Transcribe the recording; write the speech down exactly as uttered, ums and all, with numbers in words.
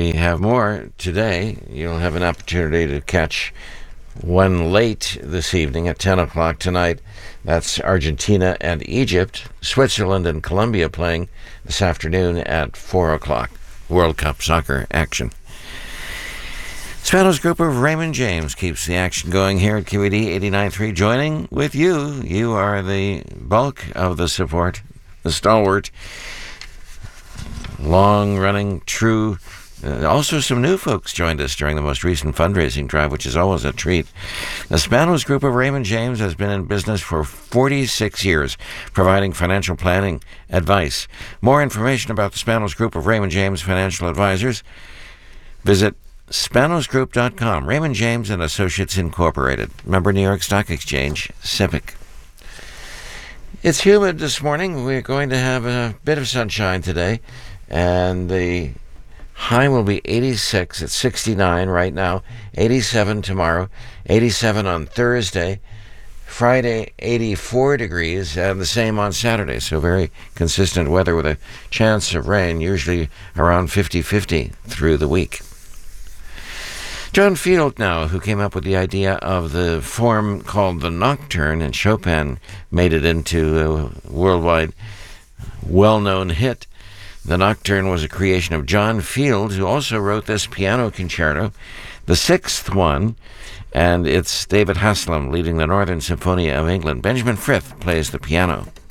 we have more today. You'll have an opportunity to catch one late this evening at ten o'clock tonight. That's Argentina and Egypt. Switzerland and Colombia playing this afternoon at four o'clock. World Cup soccer action. Spanos Group of Raymond James keeps the action going here at Q E D eighty-nine point three. Joining with you, you are the bulk of the support, the stalwart, long-running, true. Uh, also, some new folks joined us during the most recent fundraising drive, which is always a treat. The Spanos Group of Raymond James has been in business for forty-six years, providing financial planning advice. More information about the Spanos Group of Raymond James Financial Advisors, visit spanos group dot com. Raymond James and Associates Incorporated. Member New York Stock Exchange, Civic. It's humid this morning. We're going to have a bit of sunshine today, and the high will be eighty-six. It's sixty-nine right now, eighty-seven tomorrow, eighty-seven on Thursday, Friday eighty-four degrees, and the same on Saturday. So very consistent weather with a chance of rain, usually around fifty-fifty through the week. John Field now, who came up with the idea of the form called the Nocturne, and Chopin made it into a worldwide well-known hit. The Nocturne was a creation of John Field, who also wrote this piano concerto, the sixth one, and it's David Haslam leading the Northern Symphony of England. Benjamin Frith plays the piano.